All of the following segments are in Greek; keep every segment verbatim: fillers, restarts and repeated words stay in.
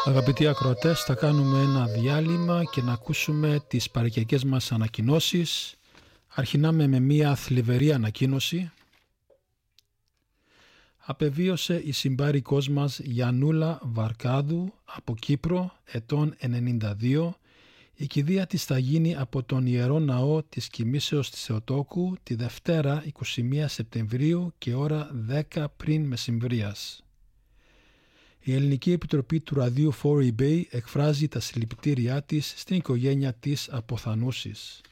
Αγαπητοί ακροατές, θα κάνουμε ένα διάλειμμα και να ακούσουμε τις παροικιακές μας ανακοινώσεις. Αρχινάμε με μία θλιβερή ανακοίνωση. Απεβίωσε η συμπάρικός μας Γιαννούλα Βαρκάδου από Κύπρο, ετών ενενήντα δύο. Η κηδεία της θα γίνει από τον Ιερό Ναό της Κοιμήσεως της Θεοτόκου τη Δευτέρα είκοσι μία Σεπτεμβρίου και ώρα δέκα πριν μεσημβρίας. Η Ελληνική Επιτροπή του Ραδίου φορ Bay εκφράζει τα συλληπιτήριά της στην οικογένεια της αποθανούσης.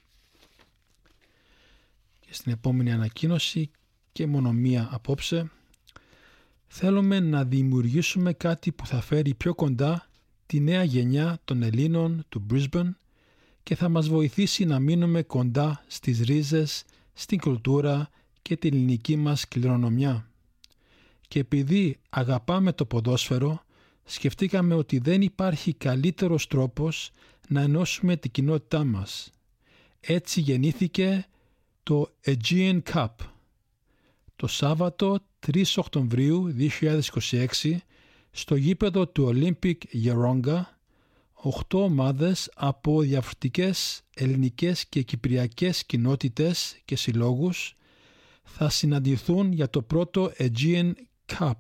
Και στην επόμενη ανακοίνωση, και μόνο μία απόψε, θέλουμε να δημιουργήσουμε κάτι που θα φέρει πιο κοντά τη νέα γενιά των Ελλήνων του Brisbane και θα μας βοηθήσει να μείνουμε κοντά στις ρίζες, στην κουλτούρα και την ελληνική μας κληρονομιά. Και επειδή αγαπάμε το ποδόσφαιρο, σκεφτήκαμε ότι δεν υπάρχει καλύτερος τρόπος να ενώσουμε την κοινότητά μας. Έτσι γεννήθηκε το Aegean Cup. Το Σάββατο τρεις Οκτωβρίου δύο χιλιάδες είκοσι έξι, στο γήπεδο του Olympic Yeronga, οκτώ ομάδες από διαφορετικές ελληνικές και κυπριακές κοινότητες και συλλόγους θα συναντηθούν για το πρώτο Aegean Cup.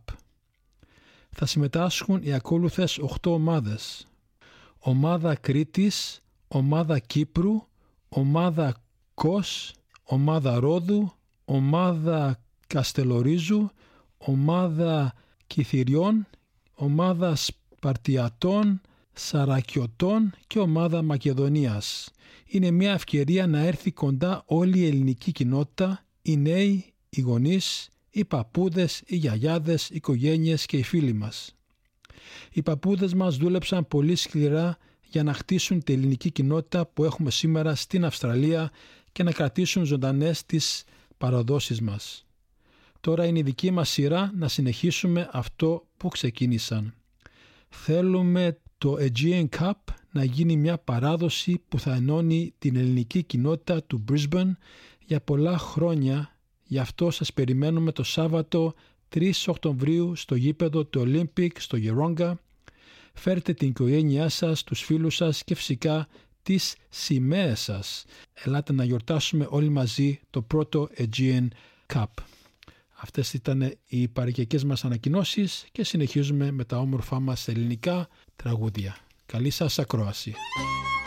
Θα συμμετάσχουν οι ακόλουθες οκτώ ομάδες: ομάδα Κρήτης, ομάδα Κύπρου, ομάδα Κος, ομάδα Ρόδου, ομάδα Καστελορίζου, ομάδα Κιθυριών, ομάδα Σπαρτιατών, Σαρακιωτών και ομάδα Μακεδονίας. Είναι μια ευκαιρία να έρθει κοντά όλη η ελληνική κοινότητα, οι νέοι, οι γονείς, οι παππούδες, οι γιαγιάδες, οι οικογένειες και οι φίλοι μας. Οι παππούδες μας δούλεψαν πολύ σκληρά για να χτίσουν την ελληνική κοινότητα που έχουμε σήμερα στην Αυστραλία και να κρατήσουν ζωντανές τις παραδόσεις μας. Τώρα είναι η δική μας σειρά να συνεχίσουμε αυτό που ξεκίνησαν. Θέλουμε το Aegean Cup να γίνει μια παράδοση που θα ενώνει την ελληνική κοινότητα του Brisbane για πολλά χρόνια. Γι' αυτό σας περιμένουμε το Σάββατο τρεις Οκτωβρίου στο γήπεδο του Olympic στο Yeronga. Φέρτε την οικογένειά σας, τους φίλους σας και φυσικά τις σημαίες σας. Ελάτε να γιορτάσουμε όλοι μαζί το πρώτο Aegean Cup. Αυτές ήταν οι παροικιακές μας ανακοινώσεις και συνεχίζουμε με τα όμορφά μας ελληνικά τραγούδια. Καλή σας ακρόαση.